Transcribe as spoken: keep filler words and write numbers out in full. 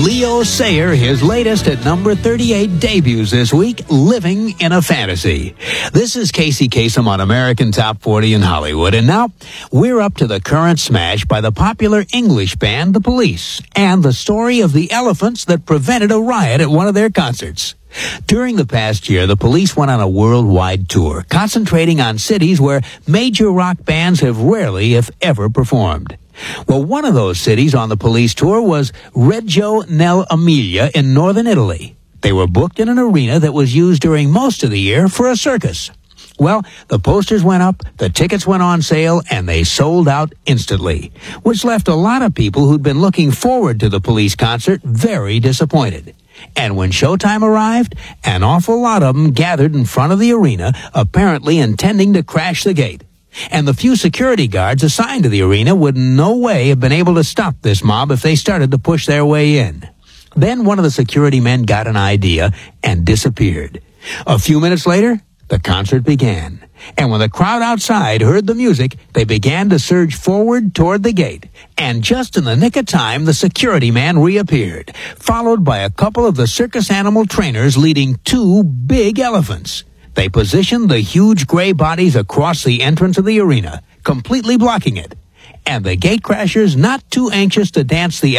Leo Sayer, his latest at number thirty-eight, debuts this week, Living in a Fantasy. This is Casey Kasem on American Top forty in Hollywood. And now, we're up to the current smash by the popular English band The Police and the story of the elephants that prevented a riot at one of their concerts. During the past year, the Police went on a worldwide tour, concentrating on cities where major rock bands have rarely, if ever, performed. Well, one of those cities on the Police tour was Reggio nell'Emilia in northern Italy. They were booked in an arena that was used during most of the year for a circus. Well, the posters went up, the tickets went on sale, and they sold out instantly, which left a lot of people who'd been looking forward to the Police concert very disappointed. And when showtime arrived, an awful lot of them gathered in front of the arena, apparently intending to crash the gate. And the few security guards assigned to the arena would in no way have been able to stop this mob if they started to push their way in. Then one of the security men got an idea and disappeared. A few minutes later, the concert began. And when the crowd outside heard the music, they began to surge forward toward the gate. And just in the nick of time, the security man reappeared, followed by a couple of the circus animal trainers leading two big elephants. They positioned the huge gray bodies across the entrance of the arena, completely blocking it. And the gatecrashers, not too anxious to dance the